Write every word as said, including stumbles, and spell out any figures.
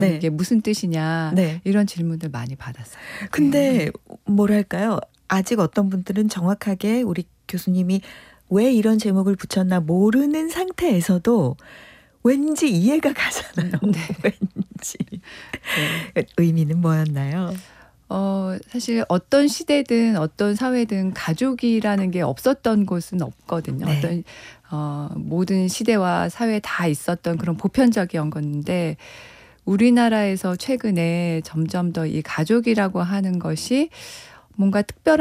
네. 이게 무슨 뜻이냐 네. 이런 질문들 많이 받았어요. 근데 네. 뭐랄까요? 아직 어떤 분들은 정확하게 우리 교수님이 왜 이런 제목을 붙였나 모르는 상태에서도 왠지 이해가 가잖아요. 네. 왠지. 네. 의미는 뭐였나요? 어 사실 어떤 시대든 어떤 사회든 가족이라는 게 없었던 곳은 없거든요. 네. 어떤 어 모든 시대와 사회에 다 있었던 그런 보편적인 건데 우리나라에서 최근에 점점 더 이 가족이라고 하는 것이 뭔가 특별한